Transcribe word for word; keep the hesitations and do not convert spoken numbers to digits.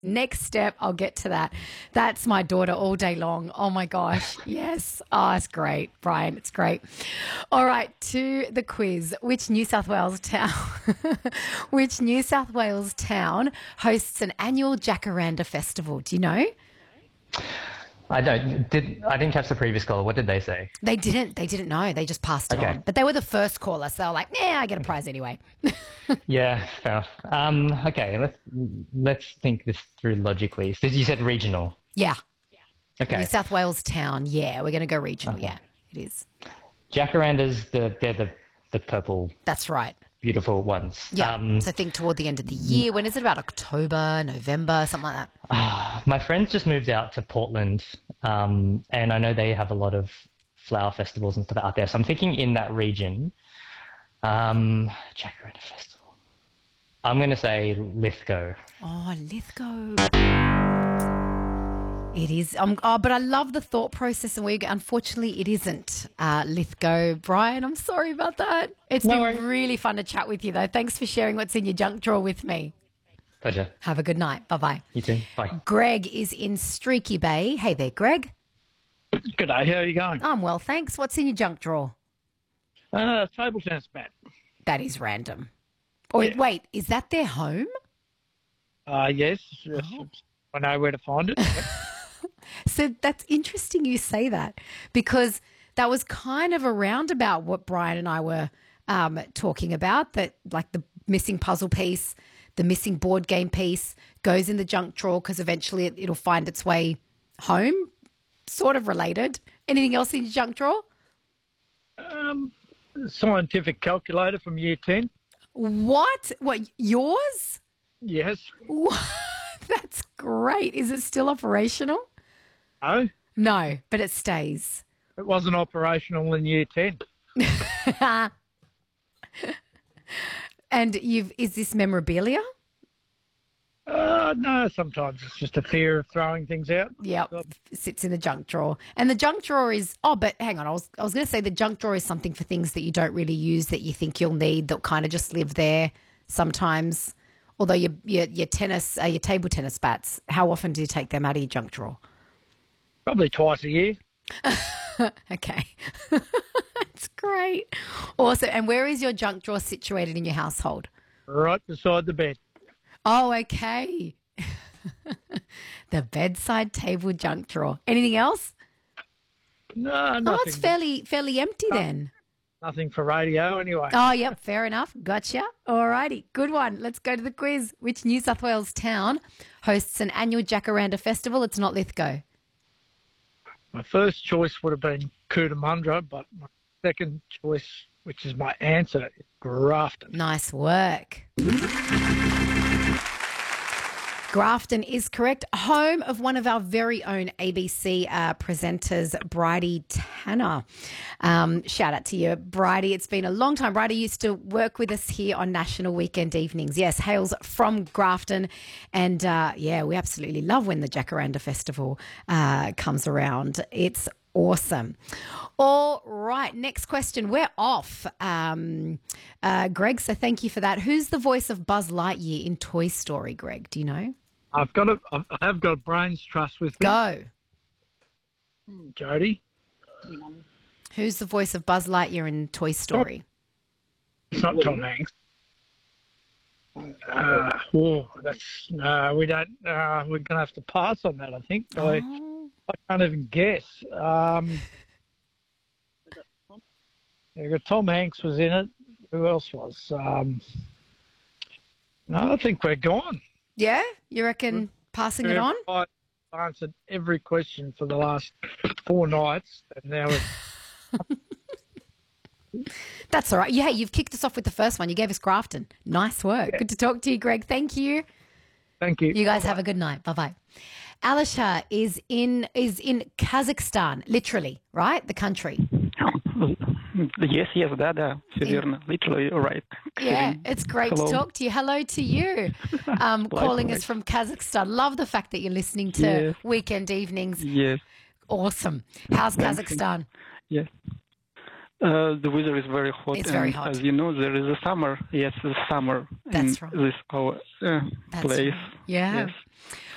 Next step, I'll get to that. That's my daughter all day long. Oh my gosh. Yes. Oh, it's great, Brian. It's great. All right, to the quiz. Which New South Wales town which New South Wales town hosts an annual Jacaranda festival? Do you know? I don't. Did I didn't catch the previous call. What did they say? They didn't. They didn't know. They just passed it Okay. on. But they were the first caller, so they were like, "Yeah, I get a prize anyway." Yeah, fair enough. Um, okay, let's let's think this through logically. So you said regional. Yeah. Okay. New South Wales town. Yeah, we're going to go regional. Yeah, it is. Jacarandas, the they're the the purple, That's right. beautiful ones. Yeah. Um, So think toward the end of the year. When is it? About October, November, something like that. my friends just moved out to Portland, um, and I know they have a lot of flower festivals and stuff out there. So I'm thinking in that region, um, Jacaranda Festival. I'm going to say Lithgow. Oh, Lithgow. It is. Um, oh, but I love the thought process, and we unfortunately it isn't uh, Lithgow. Brian, I'm sorry about that. It's No been worries. really fun to chat with you, though. Thanks for sharing what's in your junk drawer with me. Pleasure. Have a good night. Bye bye. You too. Bye. Greg is in Streaky Bay. Hey there, Greg. Good day. How are you going? I'm well, thanks. What's in your junk drawer? Uh, table tennis bat. That is random. Or Yeah. wait, is that their home? Uh, yes, yes. I know where to find it. So that's interesting you say that, because that was kind of around about what Brian and I were um, talking about, that like the missing puzzle piece, the missing board game piece goes in the junk drawer because eventually it, it'll find its way home. Sort of related. Anything else in your junk drawer? um, scientific calculator from year ten. What? What, yours? Yes. What? That's great. Is it still operational? No, No, but it stays. it wasn't operational in year ten. And you've is this memorabilia? Uh, no, sometimes it's just a fear of throwing things out. Yep, sits in the junk drawer. And the junk drawer is, oh, but hang on, I was I was going to say the junk drawer is something for things that you don't really use that you think you'll need that kind of just live there sometimes. Although your your, your tennis, uh, your table tennis bats, how often do you take them out of your junk drawer? Probably twice a year. Okay. That's great. Awesome. And where is your junk drawer situated in your household? Right beside the bed. Oh, okay. The bedside table junk drawer. Anything else? No, Oh, nothing. it's fairly fairly empty then. Nothing for radio anyway. Oh, yep, fair enough. Gotcha. All righty. Good one. Let's go to the quiz. Which New South Wales town hosts an annual Jacaranda festival? It's not Lithgow. My first choice would have been Cootamundra, but my second choice, which is my answer, is Grafton. Nice work. Grafton is correct. Home of one of our very own A B C uh, presenters, Bridie Tanner. Um, shout out to you, Bridie. It's been a long time. Bridie used to work with us here on National Weekend Evenings. Yes, hails from Grafton. And uh, yeah, we absolutely love when the Jacaranda Festival uh, comes around. It's awesome. All right, next question. We're off, um, uh, Greg, so thank you for that. Who's the voice of Buzz Lightyear in Toy Story, Greg? Do you know? I've got a, I have got a brains trust with me. Go. Jody. Who's the voice of Buzz Lightyear in Toy Story? It's not Tom Hanks. Uh, oh, that's no, we don't. Uh, we're gonna have to pass on that. I think. I, Oh. I can't even guess. Um, yeah, got Tom Hanks was in it. Who else was? Um, no, I think we're gone. Yeah? You reckon passing it on? I answered every question for the last four nights, and now it's That's all right. Yeah, you've kicked us off with the first one. You gave us Grafton. Nice work. Good to talk to you, Greg. Thank you. thank you. You guys have a good night. Bye-bye. Alisha is in is in Kazakhstan, literally, right? The country. Yes, yes, да, да, все верно. Literally, right. Yeah, it's great Hello. to talk to you. Hello to you. Um, calling us Likewise. from Kazakhstan. Love the fact that you're listening to Yes. Weekend Evenings. Yes, Awesome. How's Kazakhstan? yes. Uh, the weather is very hot. It's very and hot. As you know, there is a summer. Yes, the summer That's in right. this our uh, That's place. right. Yeah. Yes.